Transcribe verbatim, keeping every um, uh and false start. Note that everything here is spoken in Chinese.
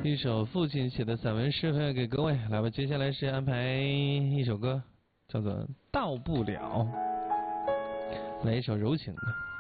一首父亲写的散文诗分享给各位。来吧，接下来是安排一首歌，叫做《到不了》，来一首柔情的。